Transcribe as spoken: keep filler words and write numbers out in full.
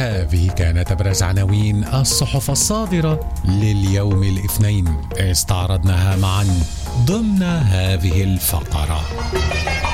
هذه كانت أبرز عناوين الصحف الصادرة لليوم الاثنين، استعرضناها معا ضمن هذه الفقرة.